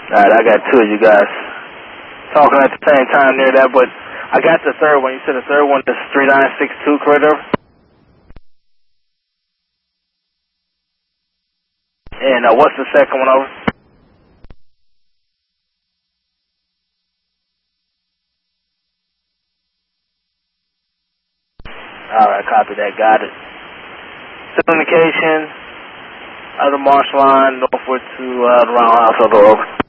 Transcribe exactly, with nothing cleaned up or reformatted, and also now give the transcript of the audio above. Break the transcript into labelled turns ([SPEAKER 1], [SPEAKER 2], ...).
[SPEAKER 1] Alright, I got two of you guys talking at the same time near that, but I got the third one. You said the third one is three nine six two, correct? Over? And uh, what's the second one over? Alright, copy that, got it. Communication, other marsh line, northward to uh, the roundhouse, over.